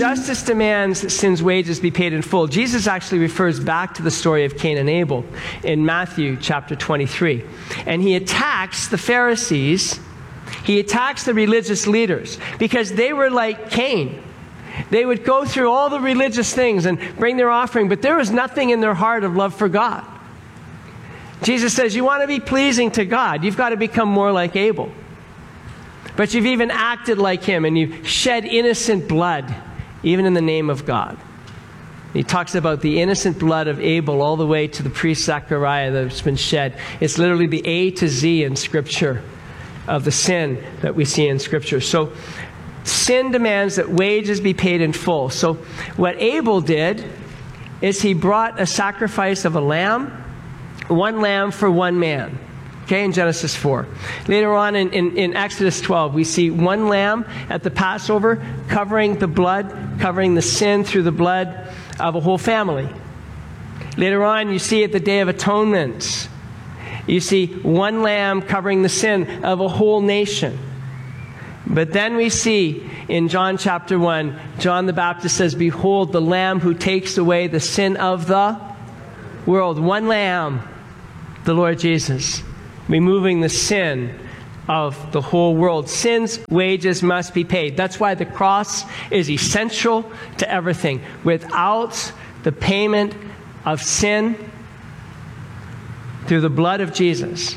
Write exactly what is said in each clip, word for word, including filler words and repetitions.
justice demands that sin's wages be paid in full, Jesus actually refers back to the story of Cain and Abel in Matthew chapter twenty-three. And he attacks the Pharisees. He attacks the religious leaders because they were like Cain. They would go through all the religious things and bring their offering, but there was nothing in their heart of love for God. Jesus says, you want to be pleasing to God, you've got to become more like Abel. But you've even acted like him, and you've shed innocent blood, even in the name of God. He talks about the innocent blood of Abel all the way to the priest Zechariah that's been shed. It's literally the A to Z in Scripture of the sin that we see in Scripture. So sin demands that wages be paid in full. So what Abel did is he brought a sacrifice of a lamb, one lamb for one man. Okay, in Genesis four. Later on in, in, in Exodus twelve, we see one lamb at the Passover covering the blood, covering the sin through the blood of a whole family. Later on, you see at the Day of Atonement, you see one lamb covering the sin of a whole nation. But then we see in John chapter one, John the Baptist says, behold, the Lamb who takes away the sin of the world. One lamb, the Lord Jesus, removing the sin of the whole world. Sin's wages must be paid. That's why the cross is essential to everything. Without the payment of sin through the blood of Jesus,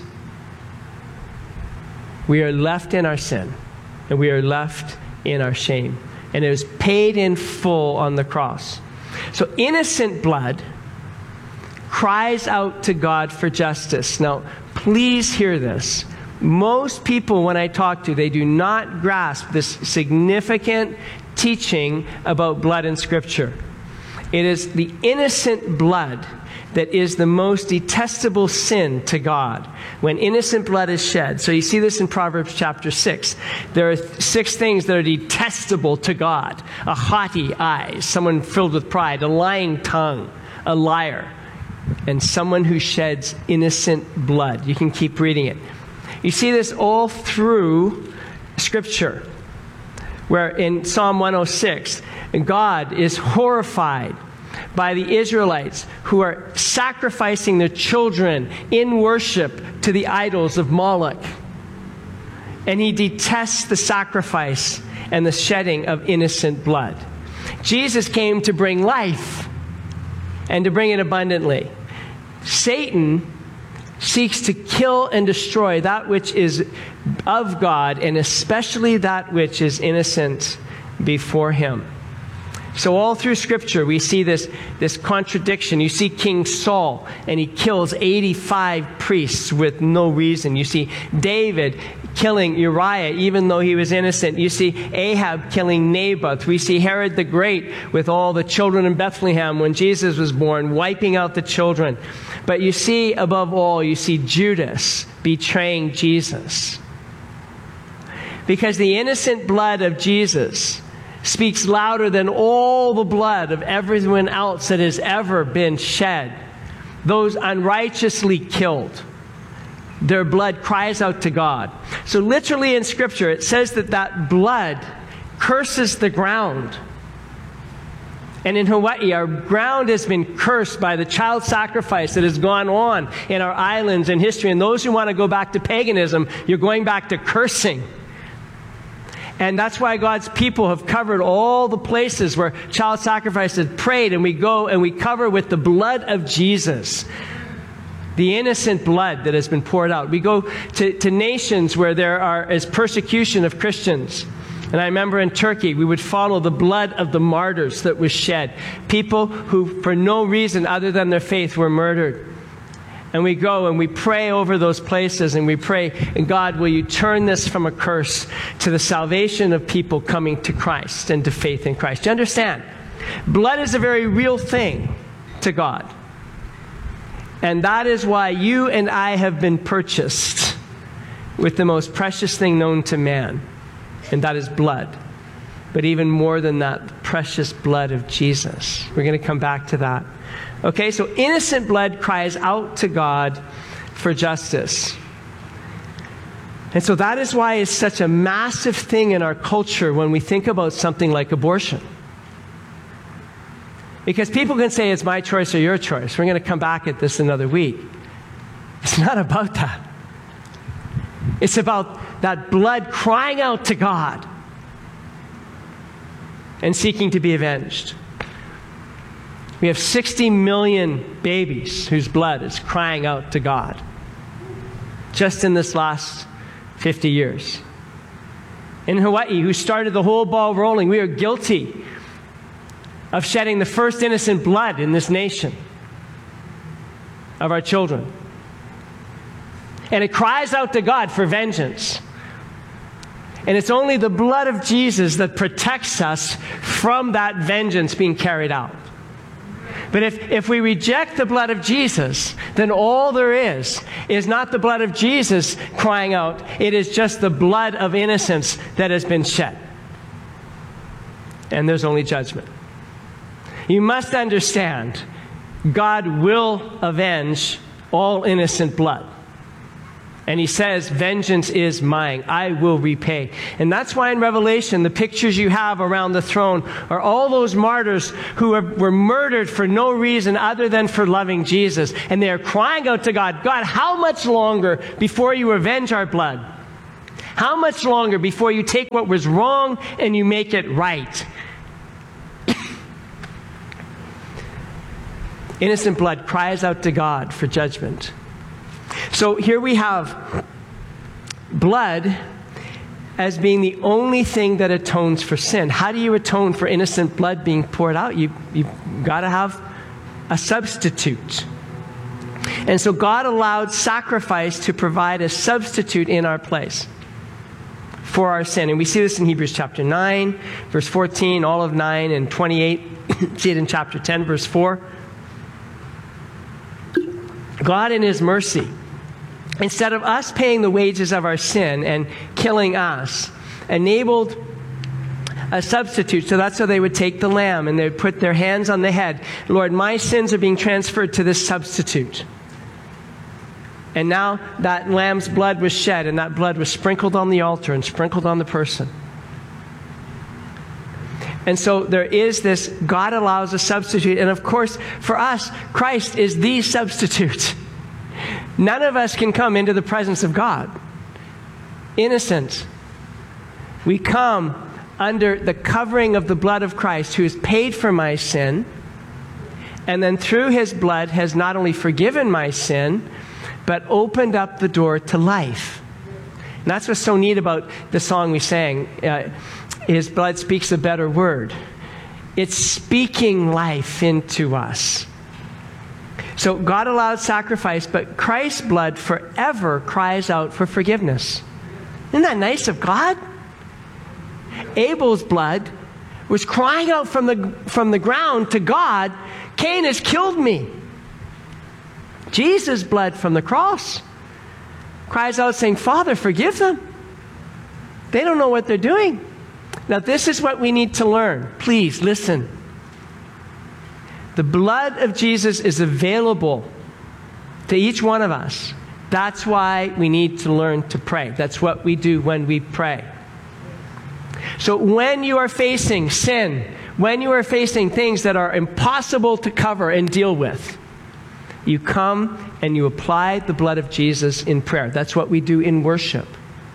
we are left in our sin, and we are left in our shame. And it was paid in full on the cross. So innocent blood cries out to God for justice. Now, please hear this. Most people, when I talk to, they do not grasp this significant teaching about blood in Scripture. It is the innocent blood that is the most detestable sin to God, when innocent blood is shed. So you see this in Proverbs chapter six. There are six things that are detestable to God. A haughty eye, someone filled with pride, a lying tongue, a liar, and someone who sheds innocent blood. You can keep reading it. You see this all through Scripture, where in Psalm one oh six, God is horrified by the Israelites who are sacrificing their children in worship to the idols of Moloch. And he detests the sacrifice and the shedding of innocent blood. Jesus came to bring life and to bring it abundantly. Satan seeks to kill and destroy that which is of God, and especially that which is innocent before him. So all through Scripture, we see this, this contradiction. You see King Saul, and he kills eighty-five priests with no reason. You see David killing Uriah, even though he was innocent. You see Ahab killing Naboth. We see Herod the Great with all the children in Bethlehem when Jesus was born, wiping out the children. But you see, above all, you see Judas betraying Jesus. Because the innocent blood of Jesus speaks louder than all the blood of everyone else that has ever been shed. Those unrighteously killed, their blood cries out to God. So literally in Scripture, it says that that blood curses the ground. And in Hawaii, our ground has been cursed by the child sacrifice that has gone on in our islands and history. And those who want to go back to paganism, you're going back to cursing. And that's why God's people have covered all the places where child sacrifice had prayed, and we go and we cover with the blood of Jesus, the innocent blood that has been poured out. We go to, to nations where there are, is persecution of Christians. And I remember in Turkey, we would follow the blood of the martyrs that was shed. People who, for no reason other than their faith, were murdered. And we go and we pray over those places, and we pray, and God, will you turn this from a curse to the salvation of people coming to Christ and to faith in Christ? Do you understand? Blood is a very real thing to God. And that is why you and I have been purchased with the most precious thing known to man, and that is blood. But even more than that, the precious blood of Jesus. We're going to come back to that. Okay, so innocent blood cries out to God for justice. And so that is why it's such a massive thing in our culture when we think about something like abortion. Because people can say it's my choice or your choice. We're going to come back at this another week. It's not about that. It's about that blood crying out to God and seeking to be avenged. We have sixty million babies whose blood is crying out to God just in this last fifty years. In Hawaii, who started the whole ball rolling, we are guilty of shedding the first innocent blood in this nation of our children. And it cries out to God for vengeance. And it's only the blood of Jesus that protects us from that vengeance being carried out. But if, if we reject the blood of Jesus, then all there is is not the blood of Jesus crying out. It is just the blood of innocence that has been shed. And there's only judgment. You must understand, God will avenge all innocent blood. And he says, vengeance is mine. I will repay. And that's why in Revelation, the pictures you have around the throne are all those martyrs who were, were murdered for no reason other than for loving Jesus. And they are crying out to God, God, how much longer before you avenge our blood? How much longer before you take what was wrong and you make it right? Innocent blood cries out to God for judgment. So here we have blood as being the only thing that atones for sin. How do you atone for innocent blood being poured out? You, you've got to have a substitute. And so God allowed sacrifice to provide a substitute in our place for our sin. And we see this in Hebrews chapter nine, verse fourteen, all of nine and twenty-eight. See it in chapter ten, verse four. God in his mercy, instead of us paying the wages of our sin and killing us, enabled a substitute. So that's how they would take the lamb and they would put their hands on the head. Lord, my sins are being transferred to this substitute. And now that lamb's blood was shed and that blood was sprinkled on the altar and sprinkled on the person. And so there is this, God allows a substitute. And of course, for us, Christ is the substitute. None of us can come into the presence of God innocent. We come under the covering of the blood of Christ, who has paid for my sin, and then through his blood has not only forgiven my sin, but opened up the door to life. And that's what's so neat about the song we sang, uh, his blood speaks a better word. It's speaking life into us. So God allowed sacrifice, but Christ's blood forever cries out for forgiveness. Isn't that nice of God? Abel's blood was crying out from the, from the ground to God, Cain has killed me. Jesus' blood from the cross cries out saying, Father, forgive them. They don't know what they're doing. Now, this is what we need to learn. Please listen. The blood of Jesus is available to each one of us. That's why we need to learn to pray. That's what we do when we pray. So when you are facing sin, when you are facing things that are impossible to cover and deal with, you come and you apply the blood of Jesus in prayer. That's what we do in worship.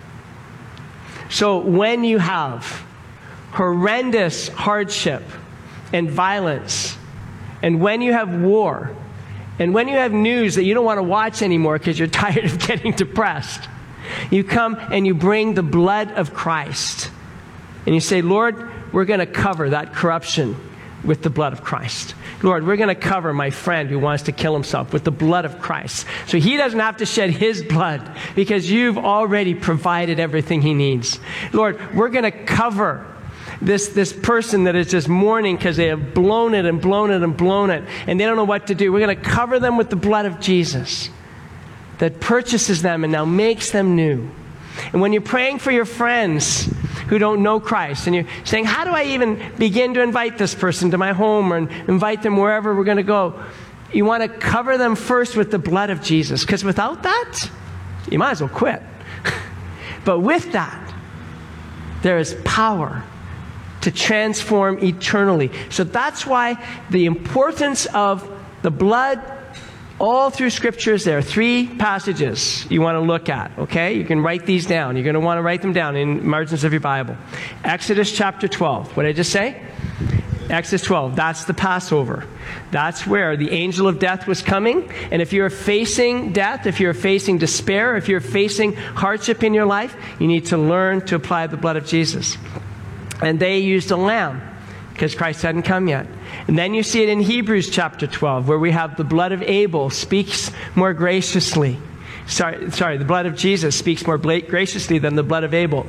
So when you have horrendous hardship and violence, and when you have war, and when you have news that you don't want to watch anymore because you're tired of getting depressed, you come and you bring the blood of Christ. And you say, Lord, we're going to cover that corruption with the blood of Christ. Lord, we're going to cover my friend who wants to kill himself with the blood of Christ. So he doesn't have to shed his blood because you've already provided everything he needs. Lord, we're going to cover this, this person that is just mourning because they have blown it and blown it and blown it, and they don't know what to do. We're going to cover them with the blood of Jesus that purchases them and now makes them new. And when you're praying for your friends who don't know Christ, and you're saying, how do I even begin to invite this person to my home or invite them wherever we're going to go? You want to cover them first with the blood of Jesus, because without that, you might as well quit. But with that, there is power to transform eternally. So that's why the importance of the blood all through Scriptures. There are three passages you want to look at, okay? You can write these down. You're going to want to write them down in margins of your Bible. Exodus chapter twelve. What did I just say? Exodus twelve. That's the Passover. That's where the angel of death was coming. And if you're facing death, if you're facing despair, if you're facing hardship in your life, you need to learn to apply the blood of Jesus. And they used a lamb because Christ hadn't come yet. And then you see it in Hebrews chapter twelve, where we have the blood of Abel speaks more graciously. Sorry, sorry, the blood of Jesus speaks more graciously than the blood of Abel.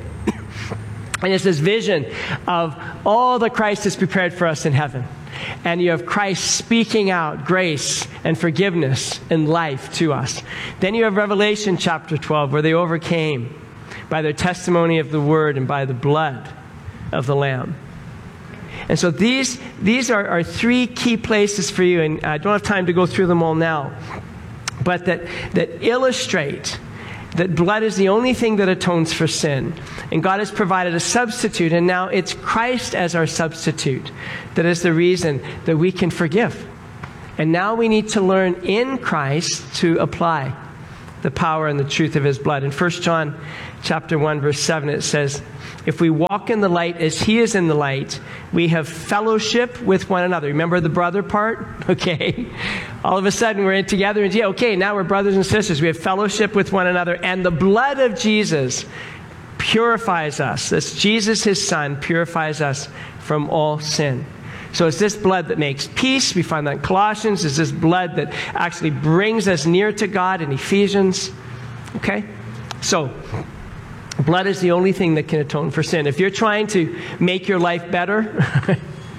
And it's this vision of all that Christ has prepared for us in heaven. And you have Christ speaking out grace and forgiveness and life to us. Then you have Revelation chapter twelve, where they overcame by their testimony of the word and by the blood of the Lamb. And so these, these are, are three key places for you, and I don't have time to go through them all now, but that, that illustrate that blood is the only thing that atones for sin. And God has provided a substitute, and now it's Christ as our substitute that is the reason that we can forgive. And now we need to learn in Christ to apply the power and the truth of his blood. In First John chapter one, verse seven, it says, if we walk in the light as he is in the light, we have fellowship with one another. Remember the brother part? Okay. All of a sudden we're in together and yeah, okay, now we're brothers and sisters. We have fellowship with one another. And the blood of Jesus purifies us. That's Jesus, his son, purifies us from all sin. So it's this blood that makes peace. We find that in Colossians. It's this blood that actually brings us near to God in Ephesians. Okay? So, blood is the only thing that can atone for sin. If you're trying to make your life better,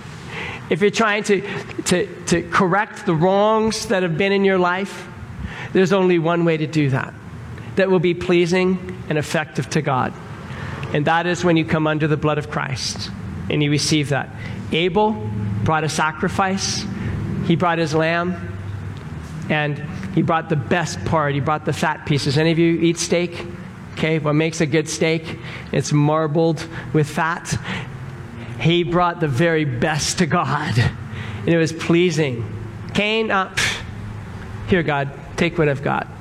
if you're trying to, to, to correct the wrongs that have been in your life, there's only one way to do that that will be pleasing and effective to God. And that is when you come under the blood of Christ and you receive that. Abel brought a sacrifice. He brought his lamb, and he brought the best part. He brought the fat pieces. Any of you eat steak? Okay, what makes a good steak? It's marbled with fat. He brought the very best to God, and it was pleasing. Cain, uh, here, God, take what I've got.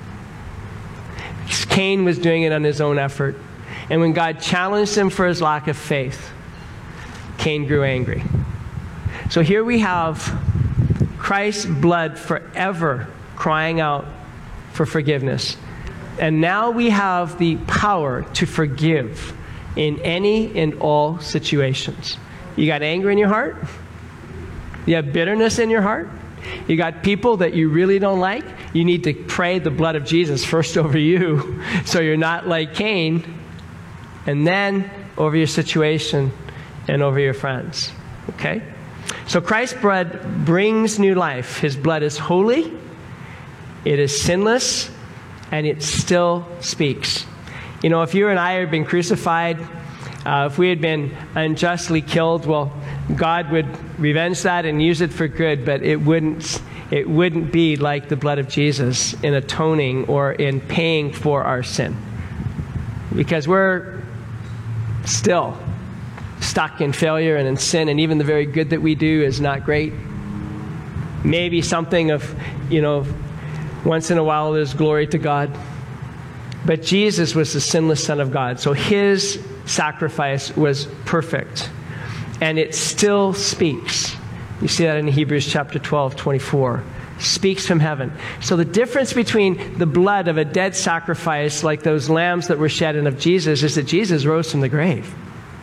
Cain was doing it on his own effort. And when God challenged him for his lack of faith, Cain grew angry. So here we have Christ's blood forever crying out for forgiveness. And now we have the power to forgive in any and all situations. You got anger in your heart? You have bitterness in your heart? You got people that you really don't like? You need to pray the blood of Jesus first over you so you're not like Cain, and then over your situation and over your friends. Okay? So Christ's blood brings new life. His blood is holy, it is sinless, and it still speaks. You know, if you and I had been crucified, uh, if we had been unjustly killed, well, God would revenge that and use it for good, but it wouldn't, it wouldn't be like the blood of Jesus in atoning or in paying for our sin. Because we're still stuck in failure and in sin, and even the very good that we do is not great. Maybe something of, you know, once in a while there's glory to God. But Jesus was the sinless Son of God, so his sacrifice was perfect. And it still speaks. You see that in Hebrews chapter twelve, twenty-four. Speaks from heaven. So the difference between the blood of a dead sacrifice, like those lambs that were shed, and of Jesus, is that Jesus rose from the grave.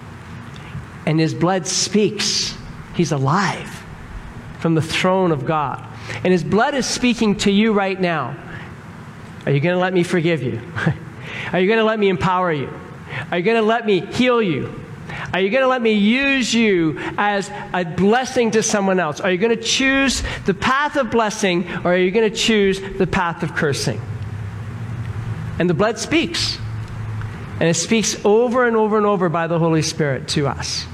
And his blood speaks. He's alive from the throne of God. And his blood is speaking to you right now. Are you going to let me forgive you? Are you going to let me empower you? Are you going to let me heal you? Are you going to let me use you as a blessing to someone else? Are you going to choose the path of blessing, or are you going to choose the path of cursing? And the blood speaks. And it speaks over and over and over by the Holy Spirit to us.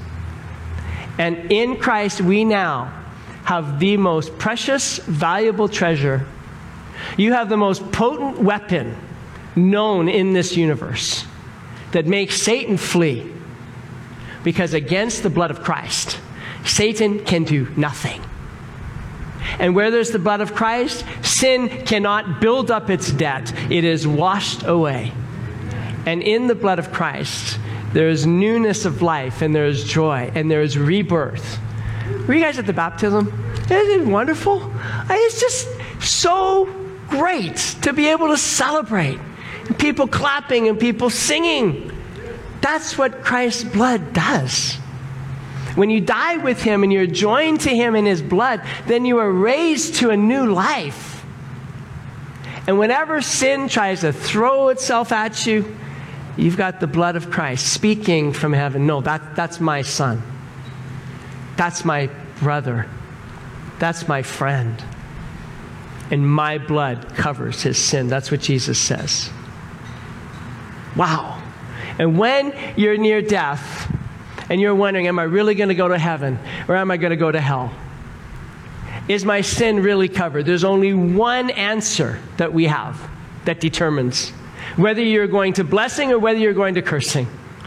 And in Christ, we now have the most precious, valuable treasure. You have the most potent weapon known in this universe that makes Satan flee. Because against the blood of Christ, Satan can do nothing. And where there's the blood of Christ, sin cannot build up its debt. It is washed away. And in the blood of Christ, there is newness of life, and there is joy, and there is rebirth. Were you guys at the baptism? Isn't it wonderful? It's just so great to be able to celebrate. And people clapping and people singing. That's what Christ's blood does. When you die with him and you're joined to him in his blood, then you are raised to a new life. And whenever sin tries to throw itself at you, you've got the blood of Christ speaking from heaven. No, that, that's my son. That's my brother. That's my friend. And my blood covers his sin. That's what Jesus says. Wow. And when you're near death and you're wondering, am I really going to go to heaven or am I going to go to hell? Is my sin really covered? There's only one answer that we have that determines whether you're going to blessing or whether you're going to cursing.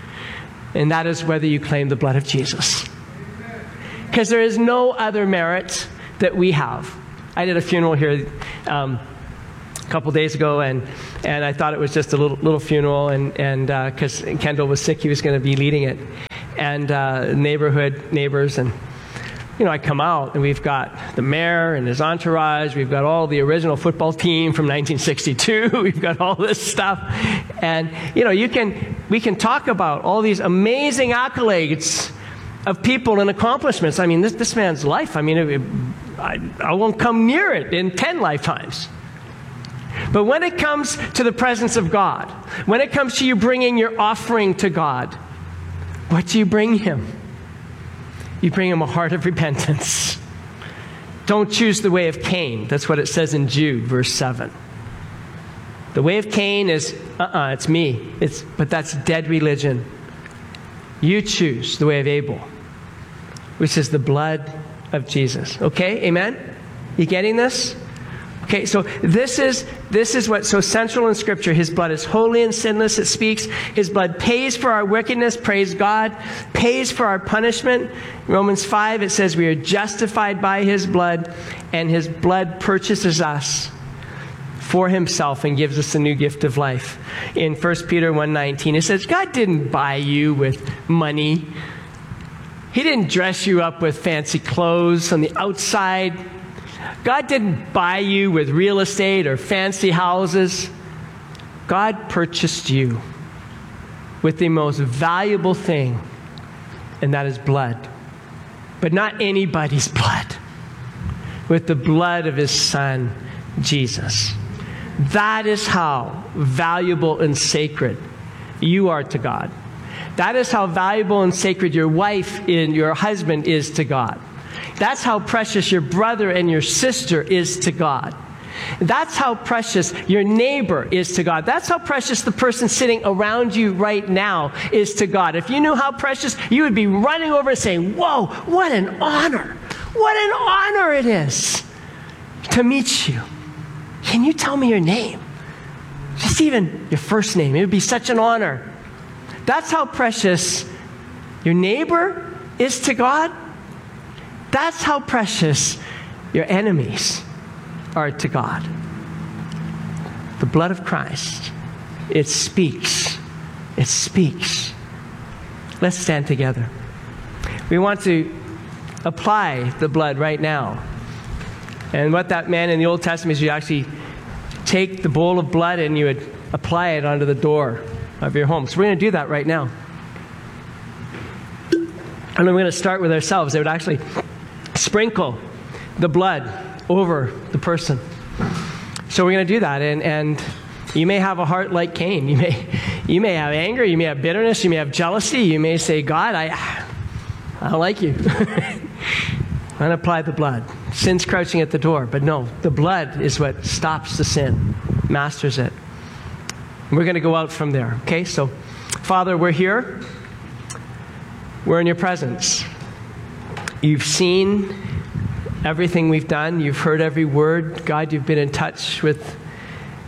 And that is whether you claim the blood of Jesus. Because there is no other merit that we have. I did a funeral here um, a couple days ago, and, and I thought it was just a little, little funeral, and and because uh, Kendall was sick, he was going to be leading it. And uh, neighborhood neighbors, and you know, I come out, and we've got the mayor and his entourage. We've got all the original football team from nineteen sixty-two. We've got all this stuff, and you know, you can we can talk about all these amazing accolades of people and accomplishments. I mean, this this man's life. I mean, it, it, I, I won't come near it in ten lifetimes. But when it comes to the presence of God, when it comes to you bringing your offering to God, what do you bring him? You bring him a heart of repentance. Don't choose the way of Cain. That's what it says in Jude, verse seven. The way of Cain is, uh-uh, it's me. It's, but that's dead religion. You choose the way of Abel, which is the blood of Jesus. Okay, amen? You getting this? Okay, so this is this is what's so central in Scripture. His blood is holy and sinless, it speaks. His blood pays for our wickedness, praise God, pays for our punishment. Romans five, it says we are justified by his blood, and his blood purchases us for himself and gives us a new gift of life. In First Peter one nineteen, it says, God didn't buy you with money. He didn't dress you up with fancy clothes on the outside. God didn't buy you with real estate or fancy houses. God purchased you with the most valuable thing, and that is blood. But not anybody's blood. With the blood of his Son, Jesus. That is how valuable and sacred you are to God. That is how valuable and sacred your wife and your husband is to God. That's how precious your brother and your sister is to God. That's how precious your neighbor is to God. That's how precious the person sitting around you right now is to God. If you knew how precious, you would be running over and saying, whoa, what an honor. What an honor it is to meet you. Can you tell me your name? Just even your first name. It would be such an honor. That's how precious your neighbor is to God. That's how precious your enemies are to God. The blood of Christ, it speaks. It speaks. Let's stand together. We want to apply the blood right now. And what that meant in the Old Testament is you actually take the bowl of blood and you would apply it onto the door of your home. So we're going to do that right now. And then we're going to start with ourselves. They would actually sprinkle the blood over the person. So we're going to do that. And, and you may have a heart like Cain. You may, you may have anger. You may have bitterness. You may have jealousy. You may say, God, I, I don't like you. I'm going to apply the blood. Sin's crouching at the door. But no, the blood is what stops the sin, masters it. And we're going to go out from there. Okay, so Father, we're here. We're in your presence. You've seen everything we've done. You've heard every word. God, you've been in touch with,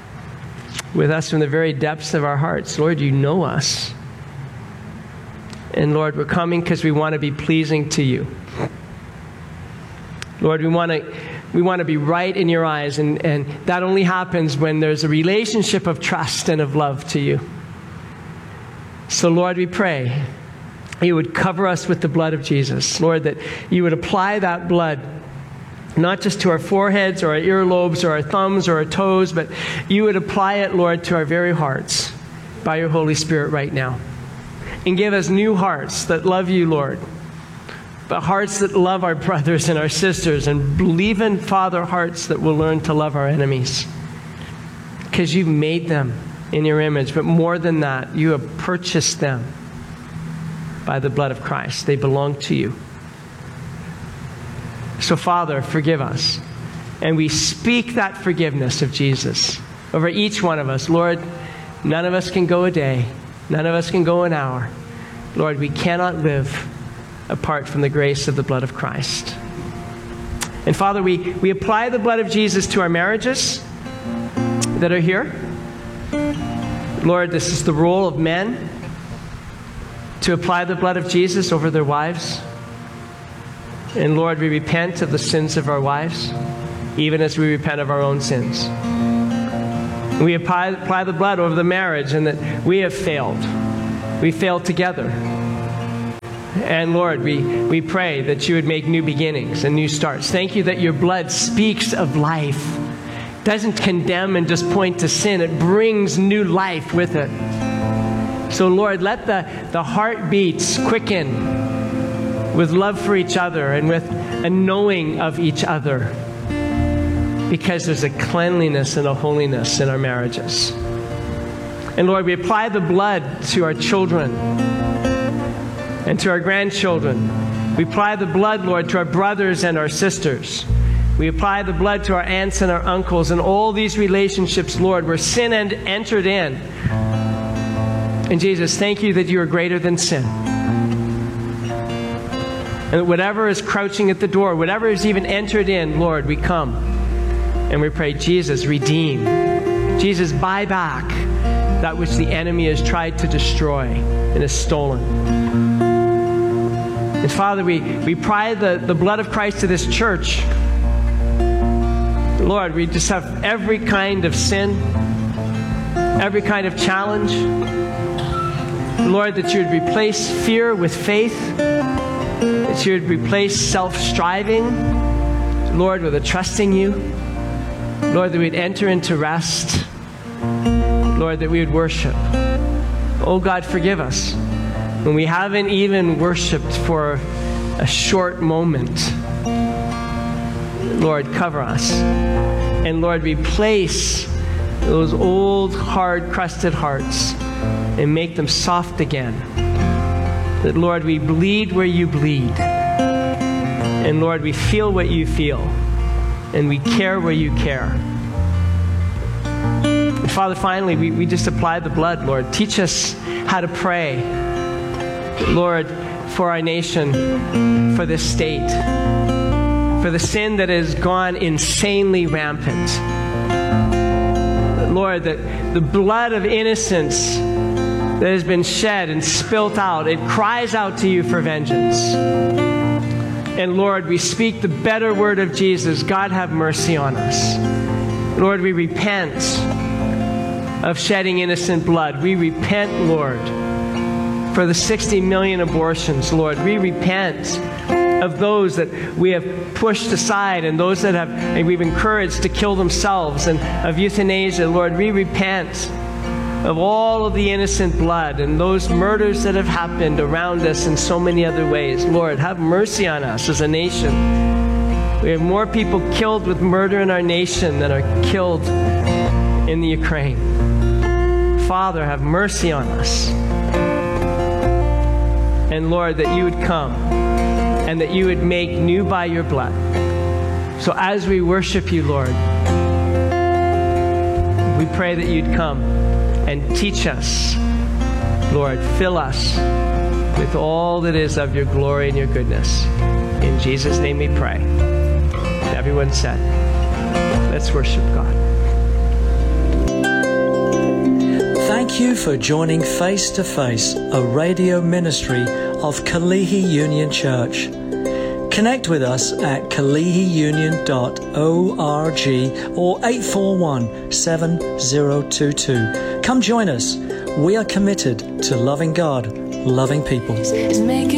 with us from the very depths of our hearts. Lord, you know us. And Lord, we're coming because we want to be pleasing to you. Lord, we want to we want to be right in your eyes, and, and that only happens when there's a relationship of trust and of love to you. So Lord, we pray you would cover us with the blood of Jesus. Lord, that you would apply that blood not just to our foreheads or our earlobes or our thumbs or our toes, but you would apply it, Lord, to our very hearts by your Holy Spirit right now. And give us new hearts that love you, Lord, but hearts that love our brothers and our sisters, and believe in, Father, hearts that will learn to love our enemies. Because you've made them in your image, but more than that, you have purchased them by the blood of Christ. They belong to you. So, Father, forgive us. And we speak that forgiveness of Jesus over each one of us. Lord, none of us can go a day. None of us can go an hour. Lord, we cannot live apart from the grace of the blood of Christ. And Father, we, we apply the blood of Jesus to our marriages that are here. Lord, this is the role of men to apply the blood of Jesus over their wives. And Lord, we repent of the sins of our wives, even as we repent of our own sins. We apply, apply the blood over the marriage, and that we have failed. We failed together. And Lord, we, we pray that you would make new beginnings and new starts. Thank you that your blood speaks of life. It doesn't condemn and just point to sin. It brings new life with it. So Lord, let the, the heartbeats quicken with love for each other and with a knowing of each other. Because there's a cleanliness and a holiness in our marriages. And Lord, we apply the blood to our children and to our grandchildren. We apply the blood, Lord, to our brothers and our sisters. We apply the blood to our aunts and our uncles and all these relationships, Lord, where sin had entered in. And Jesus, thank you that you are greater than sin. And that whatever is crouching at the door, whatever is even entered in, Lord, we come. And we pray, Jesus, redeem. Jesus, buy back that which the enemy has tried to destroy and has stolen. And Father, we, we apply the, the blood of Christ to this church. Lord, we just have every kind of sin, every kind of challenge. Lord, that you would replace fear with faith, that you would replace self-striving, Lord, with a trusting you. Lord, that we'd enter into rest. Lord, that we would worship. Oh God, forgive us when we haven't even worshiped for a short moment. Lord, cover us. And Lord, replace those old, hard, crusted hearts and make them soft again. That, Lord, we bleed where you bleed. And Lord, we feel what you feel. And we care where you care. And Father, finally, we, we just apply the blood, Lord. Teach us how to pray, Lord, for our nation, for this state, for the sin that has gone insanely rampant. Lord, that the blood of innocence that has been shed and spilt out, it cries out to you for vengeance. And Lord, we speak the better word of Jesus. God, have mercy on us. Lord, we repent of shedding innocent blood. We repent, Lord, for the sixty million abortions, Lord. We repent of those that we have pushed aside and those that have and we've encouraged to kill themselves, and of euthanasia, Lord. We repent of all of the innocent blood and those murders that have happened around us in so many other ways. Lord, have mercy on us as a nation. We have more people killed with murder in our nation than are killed in the Ukraine. Father, have mercy on us. And Lord, that you would come and that you would make new by your blood. So as we worship you, Lord, we pray that you'd come and teach us, Lord, fill us with all that is of your glory and your goodness. In Jesus' name we pray. And everyone said, let's worship God. Thank you for joining Face to Face, a radio ministry of Kalihi Union Church. Connect with us at kalihi union dot org or eight four one, seven zero two two. Come join us. We are committed to loving God, loving people.